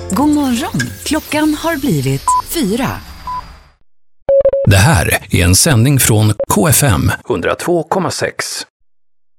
God morgon, klockan har blivit 4. Det här är en sändning från KFM 102,6.